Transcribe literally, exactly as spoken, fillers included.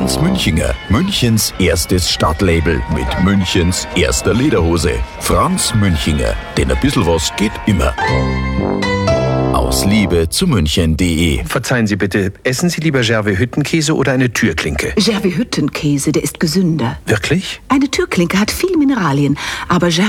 Franz Münchinger, Münchens erstes Stadtlabel mit Münchens erster Lederhose. Franz Münchinger, denn ein bisschen was geht immer. Aus Liebe zu München punkt de. Verzeihen Sie bitte, essen Sie lieber Gervais-Hüttenkäse oder eine Türklinke? Gervais-Hüttenkäse, der ist gesünder. Wirklich? Eine Türklinke hat viele Mineralien, aber